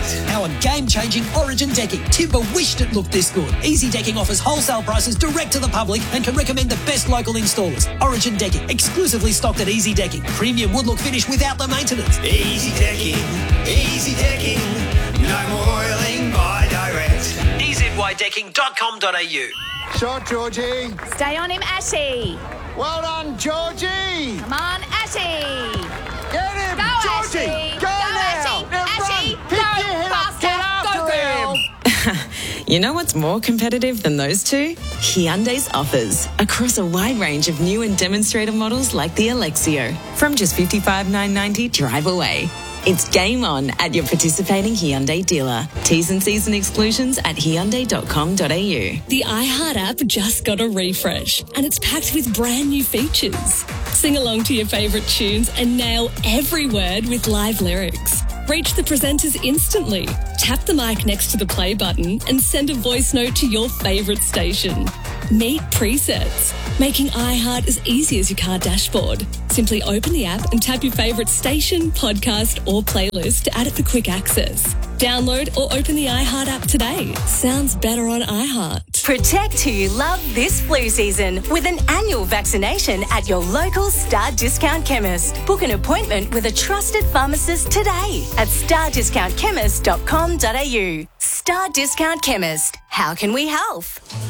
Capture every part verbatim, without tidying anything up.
Our game-changing Origin decking. Timber wished it looked this good. Easy Decking offers wholesale prices direct to the public and can recommend the best local installers. Origin Decking, exclusively stocked at Easy Decking. Premium wood look finish without the maintenance. Easy Decking, Easy Decking. No more oiling by direct. e z y decking dot com dot a u. Shot, Georgie. Stay on him, Ashy. Well done, Georgie. Come on, Ashy. Get him, Go, Georgie. Ashy. Go, Go, now. Ashy. Now Ashy. run. Pick Go your head up. faster. Get after Go, girl. him. You know what's more competitive than those two? Hyundai's offers across a wide range of new and demonstrator models like the Alexio from just fifty-five thousand nine hundred ninety dollars drive away. It's game on at your participating Hyundai dealer. T's and C's and exclusions at hyundai dot com dot a u. The iHeart app just got a refresh and it's packed with brand new features. Sing along to your favourite tunes and nail every word with live lyrics. Reach the presenters instantly. Tap the mic next to the play button and send a voice note to your favourite station. Meet presets, making iHeart as easy as your car dashboard. Simply open the app and tap your favourite station, podcast or playlist to add it for quick access. Download or open the iHeart app today. Sounds better on iHeart. Protect who you love this flu season with an annual vaccination at your local Star Discount Chemist. Book an appointment with a trusted pharmacist today at star discount chemist dot com dot a u. Star Discount Chemist. How can we help?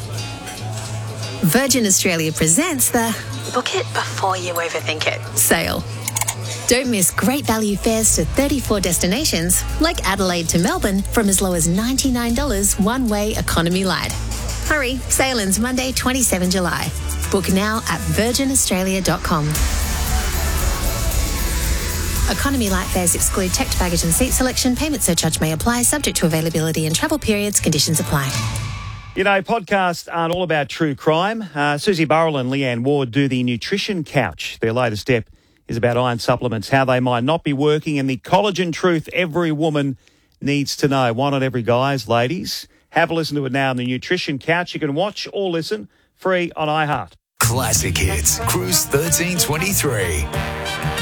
Virgin Australia presents the Book It Before You Overthink It sale. Don't miss great value fares to thirty-four destinations like Adelaide to Melbourne from as low as ninety-nine dollars one-way economy light. Hurry, sale ends Monday, the twenty-seventh of July. Book now at virgin australia dot com. Economy light fares exclude checked baggage and seat selection. Payment surcharge may apply, subject to availability and travel periods. Conditions apply. You know, podcasts aren't all about true crime. Uh, Susie Burrell and Leanne Ward do the Nutrition Couch. Their latest step is about iron supplements, how they might not be working, and the collagen truth every woman needs to know. Why not every guy's, ladies? Have a listen to it now on the Nutrition Couch. You can watch or listen free on iHeart. Classic Hits, Cruise thirteen twenty-three.